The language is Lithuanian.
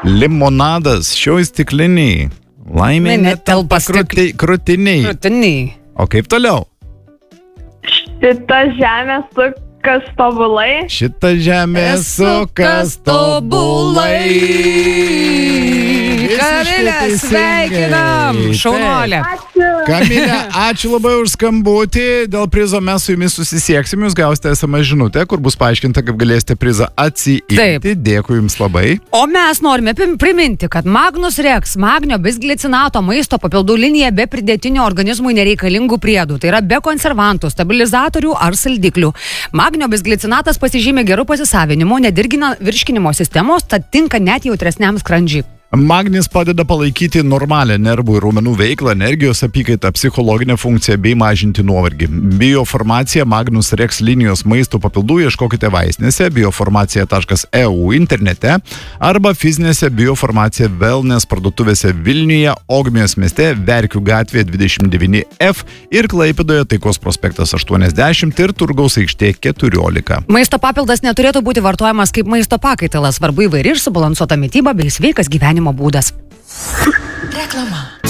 Limonadas šioj stikliniai. Laimė netelpa krūtiniai. O kaip toliau? Šita žemė sukas tobulai. Šita žemė sukas tobulai. Kamilė, sveikinam, šaunuolė. Kamilė, ačiū labai už skambutį. Dėl prizo mes su jumis susisieksim. Jūs gausite SMS žinutę, kur bus paaiškinta, kaip galėsite prizą atsiimti. Dėkui jums labai. O mes norime priminti, kad Magnus Rex, magnio bisglicinato maisto papildų linija be pridėtinių organizmui nereikalingų priedų. Tai yra be konservantų, stabilizatorių ar saldiklių. Magnio bisglicinatas pasižymė gerų pasisavinimu, nedirgina virškinimo sistemos, tad tinka net jautresniam skrandžiui. Magnis padeda palaikyti normalią nervų ir raumenų veiklą, energijos apykaitą, psichologinę funkciją bei mažinti nuovargį. Biofarmacija Magnus Rex linijos maisto papildų ieškokite vaistinėse, biofarmacija.eu internete arba fizinėse biofarmacija wellness parduotuvėse Vilniuje, Ogmijos mieste, Verkių gatvėje 29F ir Klaipėdoje Taikos prospektas 80 ir Turgaus aikštė 14. Maisto papildas neturėtų būti vartojamas kaip maisto pakaitalas, svarbu įvairi ir subalansuota mityba bei sveikas gyvenimo būdas. Reklama.